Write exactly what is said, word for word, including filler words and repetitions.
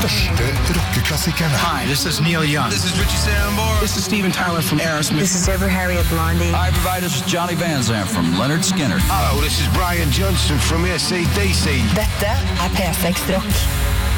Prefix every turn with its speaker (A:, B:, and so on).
A: største rockeklassikerne.
B: Hi, this is Neil Young.
C: This is Richie Sambora.
B: This is Steven Tyler from Aerosmith.
D: This is Deborah Harry of Blondie.
E: Hi, everybody. This is Johnny Van Zandt from Leonard Skinner.
F: Hello, this is Brian Johnson from A C D C.
D: Dette er P seks Rock.